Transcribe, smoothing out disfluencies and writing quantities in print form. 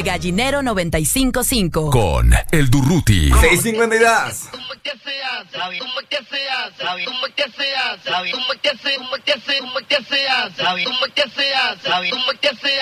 Gallinero 95.5. Con el Durruti. 652. ¿Cómo que se hace? ¿Cómo que se hace? ¿Cómo que se hace? ¿Cómo que se hace? ¿Cómo que se hace? ¿Cómo que se hace?